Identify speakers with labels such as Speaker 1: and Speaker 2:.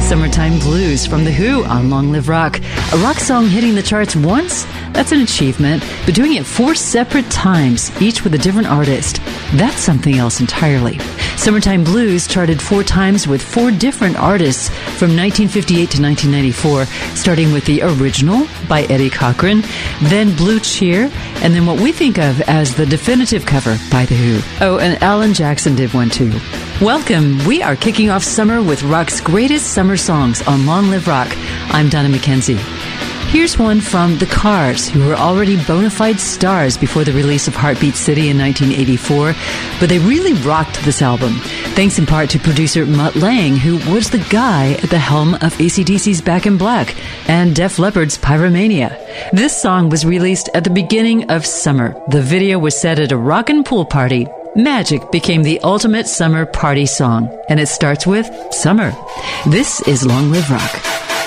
Speaker 1: Summertime Blues from The Who on Long Live Rock. A rock song hitting the charts once? That's an achievement, but doing it 4 separate times, each with a different artist, that's something else entirely. Summertime Blues charted 4 times with 4 different artists from 1958 to 1994, starting with the original by Eddie Cochran, then Blue Cheer, and then what we think of as the definitive cover by The Who. Oh, and Alan Jackson did one too. Welcome. We are kicking off summer with rock's greatest summer songs on Long Live Rock. I'm Donna McKenzie. Here's one from The Cars, who were already bona fide stars before the release of Heartbeat City in 1984, but they really rocked this album, thanks in part to producer Mutt Lange, who was the guy at the helm of AC/DC's Back in Black and Def Leppard's Pyromania. This song was released at the beginning of summer. The video was set at a rockin' pool party. Magic became the ultimate summer party song, and it starts with Summer. This is Long Live Rock.